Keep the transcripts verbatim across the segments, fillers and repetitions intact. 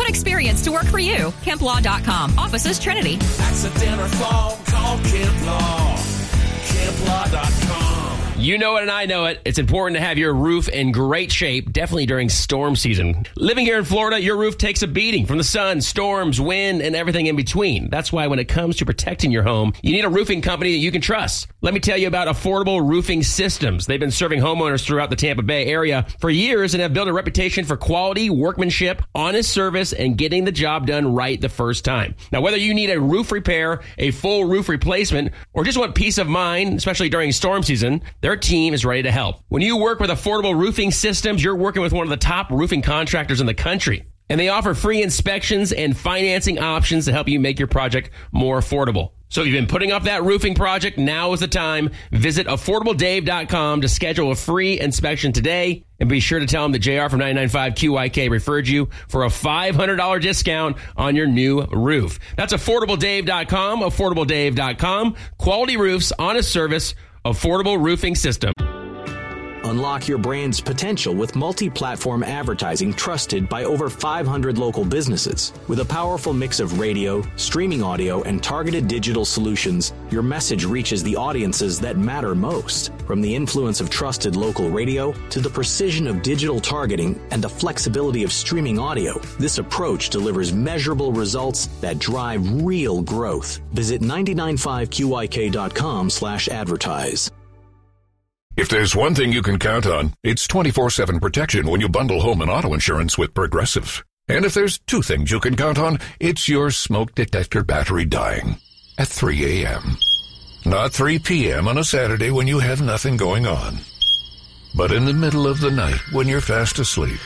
want experience to work for you. Kemp Law dot com. Offices Trinity. Accident or fall, call Kemp Law. Kemp Law dot com. You know it and I know it. It's important to have your roof in great shape, definitely during storm season. Living here in Florida, your roof takes a beating from the sun, storms, wind, and everything in between. That's why when it comes to protecting your home, you need a roofing company that you can trust. Let me tell you about Affordable Roofing Systems. They've been serving homeowners throughout the Tampa Bay area for years and have built a reputation for quality, workmanship, honest service, and getting the job done right the first time. Now, whether you need a roof repair, a full roof replacement, or just want peace of mind, especially during storm season, their team is ready to help. When you work with Affordable Roofing Systems, you're working with one of the top roofing contractors in the country. And they offer free inspections and financing options to help you make your project more affordable. So if you've been putting off that roofing project, now is the time. Visit affordable dave dot com to schedule a free inspection today. And be sure to tell them that J R from ninety-nine point five Q Y K referred you for a five hundred dollars discount on your new roof. That's affordable dave dot com, affordable dave dot com. Quality roofs, honest service, Affordable Roofing System. Unlock your brand's potential with multi-platform advertising trusted by over five hundred local businesses. With a powerful mix of radio, streaming audio, and targeted digital solutions, your message reaches the audiences that matter most. From the influence of trusted local radio to the precision of digital targeting and the flexibility of streaming audio, this approach delivers measurable results that drive real growth. Visit nine nine five Q Y K dot com slash advertise. If there's one thing you can count on, it's twenty-four seven protection when you bundle home and auto insurance with Progressive. And if there's two things you can count on, it's your smoke detector battery dying at three a.m. Not three p.m. on a Saturday when you have nothing going on, but in the middle of the night when you're fast asleep.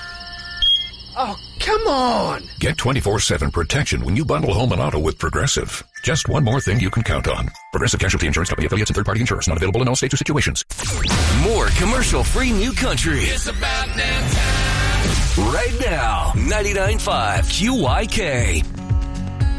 Oh, come on! Get twenty-four seven protection when you bundle home and auto with Progressive. Just one more thing you can count on. Progressive Casualty Insurance Company, affiliates, and third-party insurers. Not available in all states or situations. More commercial-free New Country. It's about damn time. Right now, ninety-nine point five Q Y K.